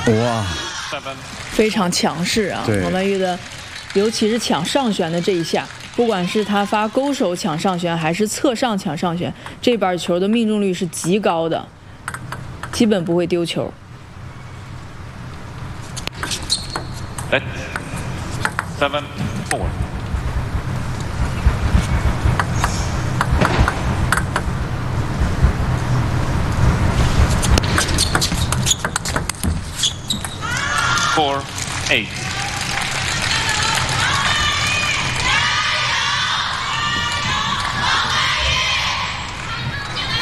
哇， 非常强势啊！王曼玉的，尤其是抢上旋的这一下，不管是他发勾手抢上旋，还是侧上抢上旋，这板球的命中率是极高的，基本不会丢球。 来，7-4。4-8。